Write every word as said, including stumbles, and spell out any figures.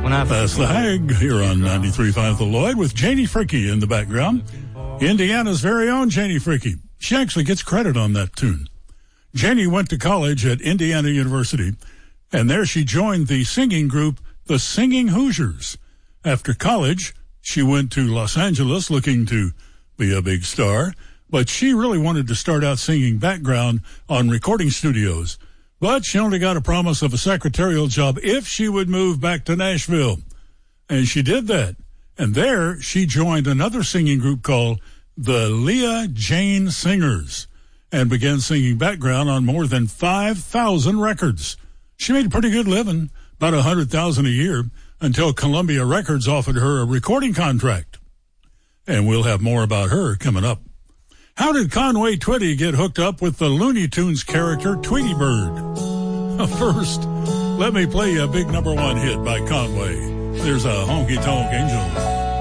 When I That's the Hag here on ninety-three point five The Lloyd with Janie Fricke in the background. Indiana's very own Janie Fricke. She actually gets credit on that tune. Janie went to college at Indiana University, and there she joined the singing group, the Singing Hoosiers. After college, she went to Los Angeles looking to be a big star, but she really wanted to start out singing background on recording studios. But she only got a promise of a secretarial job if she would move back to Nashville. And she did that. And there she joined another singing group called the Leah Jane Singers and began singing background on more than five thousand records. She made a pretty good living, about one hundred thousand dollars a year, until Columbia Records offered her a recording contract. And we'll have more about her coming up. How did Conway Twitty get hooked up with the Looney Tunes character Tweety Bird? First, let me play you a big number one hit by Conway. There's a honky-tonk angel.